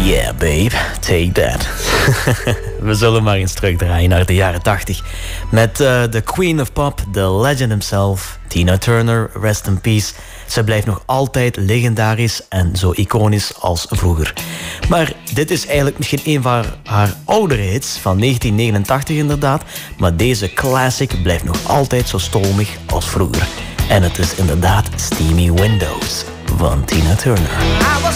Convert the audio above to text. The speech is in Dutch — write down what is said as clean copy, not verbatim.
Yeah, babe, take that. We zullen maar eens terugdraaien naar de jaren 80. Met de Queen of Pop, the legend himself, Tina Turner, rest in peace. Ze blijft nog altijd legendarisch en zo iconisch als vroeger. Maar dit is eigenlijk misschien een van haar oudere hits van 1989 inderdaad. Maar deze classic blijft nog altijd zo stormig als vroeger. En het is inderdaad Steamy Windows van Tina Turner. I was